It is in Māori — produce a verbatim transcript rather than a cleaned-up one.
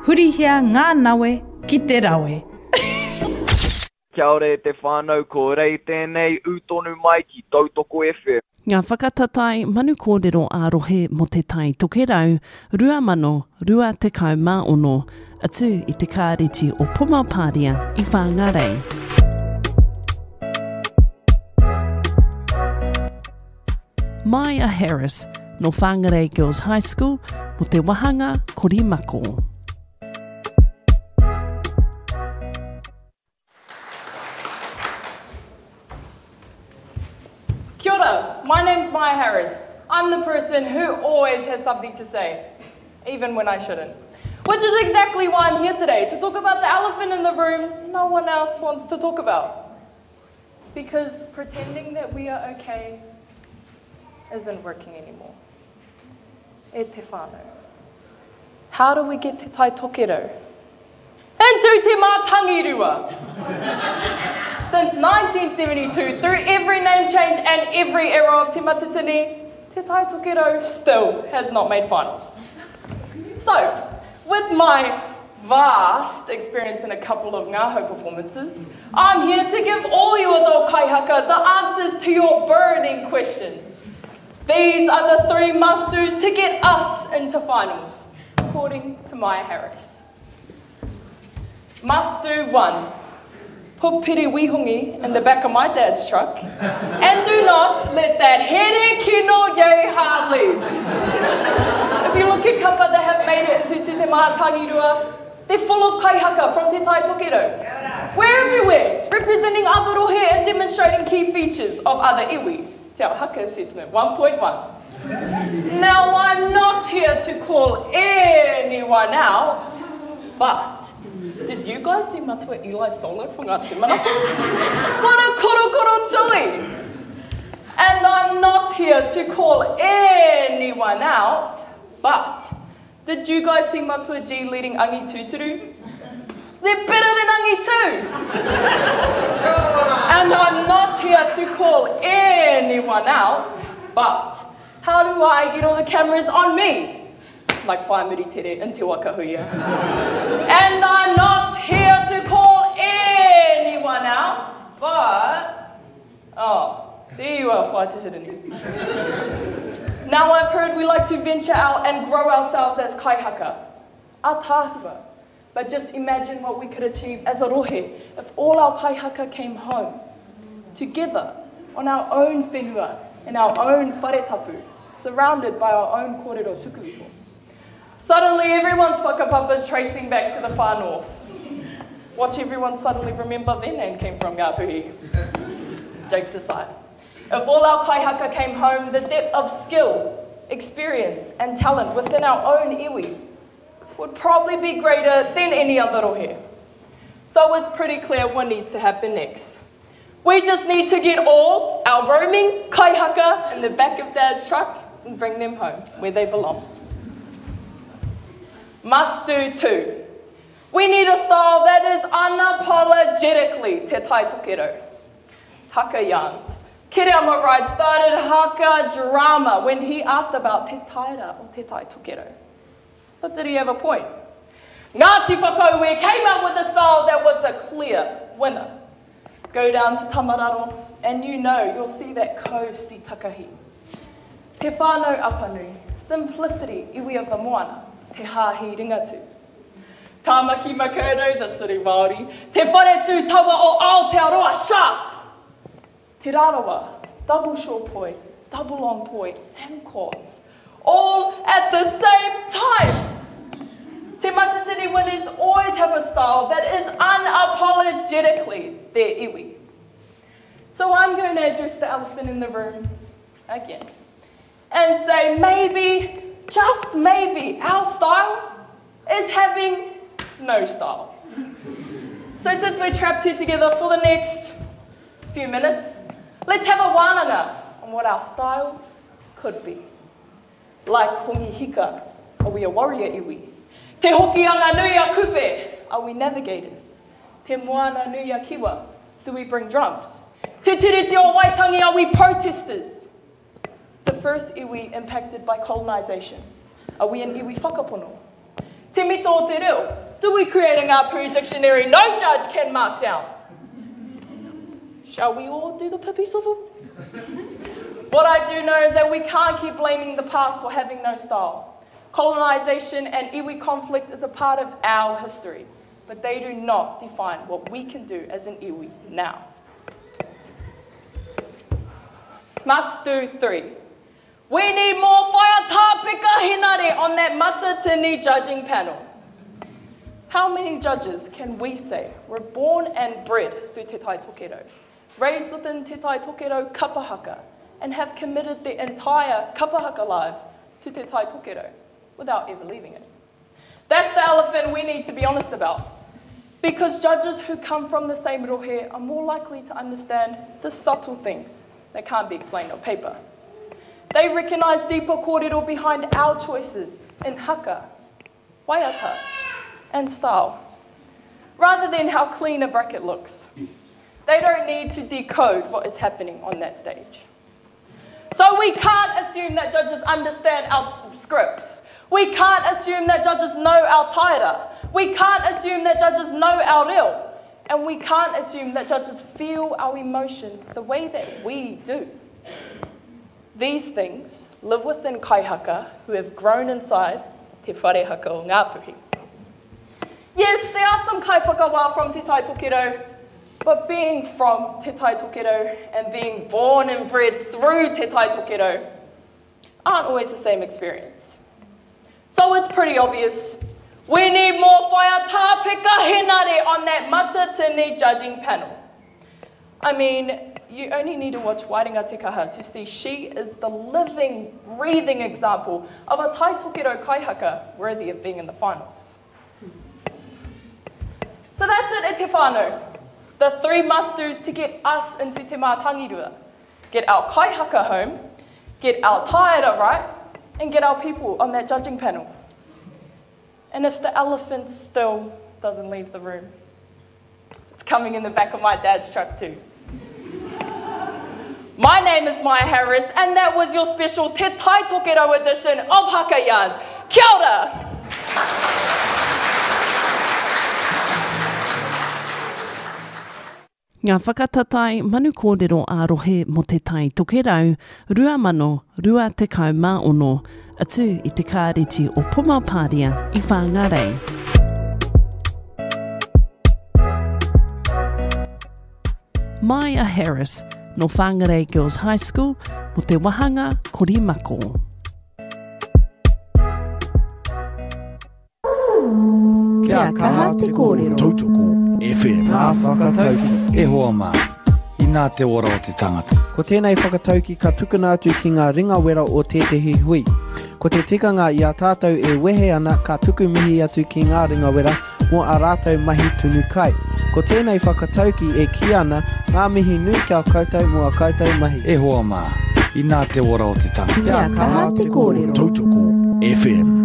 Hurihia ngā nawe ki te rawe. Kia ora te whānau, ko rei tēnei utonu mai ki Tautoko F M. Ngā whakatatai manu kōrero ārohe mo te tai tokerau, rua mano, rua te kau mā ono, atu i te kāreti o Pumapāria i Whāngarei. Maya Harris, no Whangarei Girls High School, mo te wahanga Korimako. Kia ora, my name's Maya Harris. I'm the person who always has something to say, even when I shouldn't. Which is exactly why I'm here today, to talk about the elephant in the room no one else wants to talk about. Because pretending that we are okay isn't working anymore. E te whānau. How do we get te tai tokero? Into te mātangirua! Since nineteen seventy-two, through every name change and every era of Te Matatini, Te Tai Tokero still has not made finals. So, with my vast experience in a couple of Ngaho performances, I'm here to give all you adult kaihaka the answers to your burning questions. These are the three must-dos to get us into finals, according to Maya Harris. Must-do one. Put piri wihungi in the back of my dad's truck, and do not let that here kino ye heart leave. If you look at kapa that have made it into Te Mātangirua, they're full of kaihaka from Te Tai Tokero. We're everywhere, representing other rohe and demonstrating key features of other iwi. Te ao haka assessment one point one. Now, I'm not here to call anyone out, but did you guys see Matua Eli Solo from Ngāti Manapō? What a koro koro tui! And I'm not here to call anyone out, but did you guys see Matua G leading Angi Tuturu? They're better than Angi too! And I'm not here to call anyone out, but how do I get all the cameras on me? Like Whaimiri Tere in Te Wakahuia. And I'm not here to call anyone out, but... Oh, there you are, Whaitahirani. Now I've heard we like to venture out and grow ourselves as kaihaka. Atahua. But just imagine what we could achieve as a rohe if all our kaihaka came home, together, on our own whenua, in our own wharetapu, surrounded by our own kōrero tukuipo. Suddenly, everyone's whakapapa's tracing back to the far north. Watch everyone suddenly remember their name came from Ngāpuhi. Jokes aside. If all our kaihaka came home, the depth of skill, experience, and talent within our own iwi would probably be greater than any other rohe. So it's pretty clear what needs to happen next. We just need to get all our roaming kaihaka in the back of Dad's truck and bring them home, where they belong. Must do two. We need a style that is unapologetically Te Tai Tokero. Haka yarns. Kiriyama Ride started haka drama when he asked about Te Taira or Te Tai Tokero. But did he have a point? Ngāti Whakaue came out with a style that was a clear winner. Go down to Tamararo and you know you'll see that coast i Takahi. Te whānau apanui, simplicity iwi of the moana. Te hāhi ringatu. Tāmaki Makaurau, the city Māori. Te wharetu tawa o Aotearoa, sharp. Te rarawa, double short poi, double long poi, and chords. All at the same time. Te Matatini winners always have a style that is unapologetically their iwi. So I'm going to address the elephant in the room again. And say maybe, just maybe, our style is having no style. So since we're trapped here together for the next few minutes, let's have a wānanga on what our style could be. Like Hongi Hika, are we a warrior iwi? Te Hokianga nui a kupe, are we navigators? Te Moana nui a kiwa, do we bring drums? Te Tiriti o Waitangi, are we protesters? The first iwi impacted by colonization. Are we an iwi whakapono? Te mito o te reo. Do we create a Ngāpuhi dictionary no judge can mark down? Shall we all do the pipi swivel? What I do know is that we can't keep blaming the past for having no style. Colonisation and iwi conflict is a part of our history, but they do not define what we can do as an iwi now. Must do three. We need more whaiata pika hinare on that Matatini judging panel. How many judges can we say were born and bred through Te Tai Tokerau, raised within Te Tai Tokerau kapahaka, and have committed their entire kapahaka lives to Te Tai Tokerau without ever leaving it? That's the elephant we need to be honest about. Because judges who come from the same rohe are more likely to understand the subtle things that can't be explained on paper. They recognise deeper kōrero behind our choices in haka, waiata, and style, rather than how clean a bracket looks. They don't need to decode what is happening on that stage. So we can't assume that judges understand our scripts. We can't assume that judges know our taira. We can't assume that judges know our reo. And we can't assume that judges feel our emotions the way that we do. These things live within kaihaka who have grown inside te wharehaka o Ngāpuhi. Yes, there are some kaiwhakawa from Te Tai Tokerau, but being from Te Tai Tokerau and being born and bred through Te Tai Tokerau aren't always the same experience. So it's pretty obvious. We need more whaiata pika hinare on that Matatini judging panel. I mean, you only need to watch Wairinga Te Kaha to see she is the living, breathing example of a Tai Tokerau kaihaka worthy of being in the finals. So that's it, e te whānau. The three must-dos to get us into te mātangirua. Get our kaihaka home, get our taira right, and get our people on that judging panel. And if the elephant still doesn't leave the room, it's coming in the back of my dad's truck too. My name is Maya Harris, and that was your special Te Tai Tokerau edition of Haka Yarns. Kia ora! Ngā whakatatai manu kōrero ārohe mo te Tai Tokerau, rua mano, rua te kau mā ono, atu I te kāreti o Pumapāria I Whāngarei. Maya Harris, no Whangarei Girls High School, mo te wahanga Korimako. Kia kaha te kōrero. Tautoko F M. Ngā whakatauki. E hoa mā, I nā te ora o te tangata. Ko tēnei whakatauki ka tukuna atu ki ngā ringa wera o tētehi hui. Ko te tikanga I a tātou e wehe ana ka tuku mihi atu ki ngā ringa wera mo a rātou mahi tunu kai. Ko tēnei whakatauki e ki ana ngā mihi nui kia koutou mo a koutou mahi. E hoa mā, I nā te ora o te tangata. Kia kaha te kōrero. Tautoko F M.